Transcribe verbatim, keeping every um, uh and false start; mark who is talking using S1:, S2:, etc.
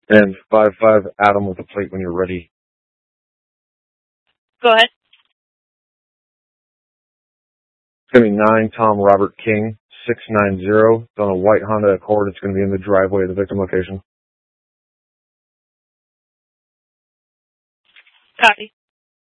S1: And five five Adam with the plate when you're ready.
S2: Go ahead.
S1: It's going to be nine Tom Robert King, six nine zero. It's on a white Honda Accord. It's going to be in the driveway of the victim location.
S2: Copy.